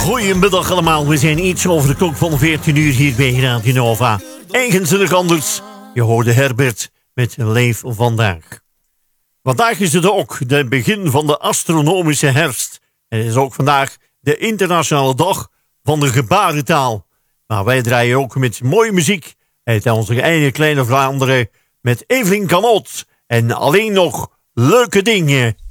Goedemiddag allemaal, we zijn iets over de klok van 14 uur hier bij Radio Nova. Eigenzinnig anders, je hoorde Herbert met Leef Vandaag. Vandaag is het ook het begin van de astronomische herfst. En het is ook vandaag de internationale dag van de gebarentaal. Maar wij draaien ook met mooie muziek uit onze eigen kleine Vlaanderen met Evelien Kamot en alleen nog leuke dingen.